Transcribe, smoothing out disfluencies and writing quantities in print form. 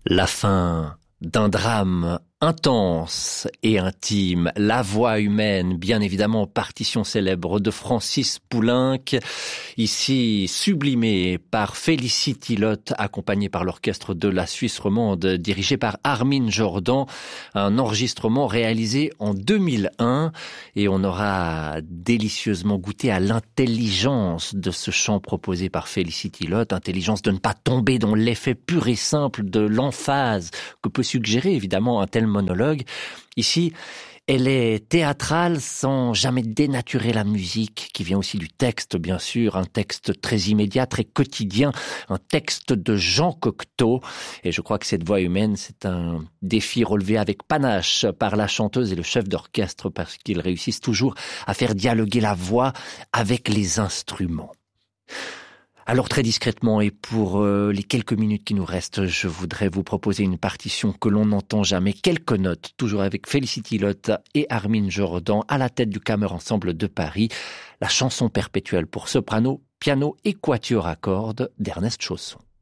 La fin d'un drame intense et intime, la voix humaine, bien évidemment, partition célèbre de Francis Poulenc, ici sublimée par Félicity Lotte, accompagnée par l'orchestre de la Suisse romande, dirigé par Armin Jordan, un enregistrement réalisé en 2001, et on aura délicieusement goûté à l'intelligence de ce chant proposé par Félicity Lotte, intelligence de ne pas tomber dans l'effet pur et simple de l'emphase que peut suggérer évidemment un tel monologue. Ici, elle est théâtrale sans jamais dénaturer la musique, qui vient aussi du texte, bien sûr, un texte très immédiat, très quotidien, un texte de Jean Cocteau. Et je crois que cette voix humaine, c'est un défi relevé avec panache par la chanteuse et le chef d'orchestre, parce qu'ils réussissent toujours à faire dialoguer la voix avec les instruments. Alors très discrètement et pour les quelques minutes qui nous restent, je voudrais vous proposer une partition que l'on n'entend jamais, quelques notes, toujours avec Félicity Lotte et Armin Jordan à la tête du Kammer Ensemble de Paris, la chanson perpétuelle pour soprano, piano et quatuor à cordes d'Ernest Chausson.